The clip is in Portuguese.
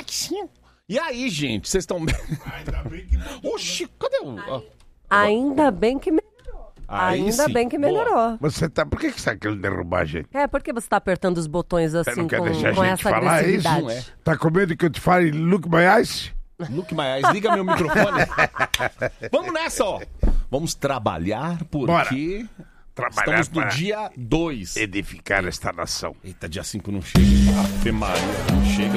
E aí, gente, vocês estão bem? Ainda bem que mudou. Oxi, cadê o... Ainda bem que melhorou. Ainda sim. bem que melhorou. Você tá... Por que você tá querendo derrubar a gente? Porque você tá apertando os botões Você assim não quer com deixar a gente essa falar isso? agressividade? Não é. Tá com medo que eu te fale look my eyes? Luke Maias, liga meu microfone. Vamos nessa, ó. Vamos trabalhar porque Trabalhar estamos no para dia 2. edificar esta nação. Eita, dia 5 não chega. Ave Maria, não chega.